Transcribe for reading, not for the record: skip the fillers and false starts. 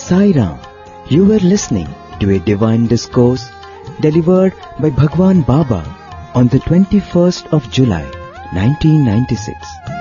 Sai Ram. You were listening to a divine discourse delivered by Bhagwan Baba on the 21st of July, 1996.